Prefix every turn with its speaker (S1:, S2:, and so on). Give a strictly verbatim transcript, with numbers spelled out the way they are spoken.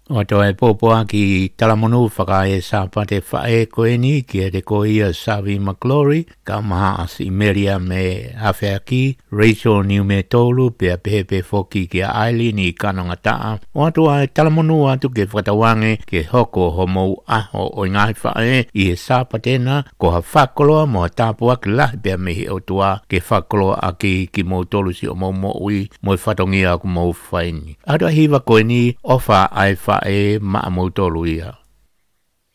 S1: O toi popoa ki talamonu whakae sa pate whae koe ni ki te ko ia Savi McClory, ka maha asi Meria me Hawhiaki, Rachel Niume Tolu, pia pehepe foki ki a Aileen i kanonga taa. O atua e talamonu atu ke whatawange ke hoko homo aho o ngai whae i e sa patena ko ha whakoloa mo tāpua ki lahi pia mihi o tua ke whakoloa aki ki mo tolu si o mo mo ui mo i whatongia ku mo whaini. Atua hiwa koe ni ofa ai whae maa mo tolu ia.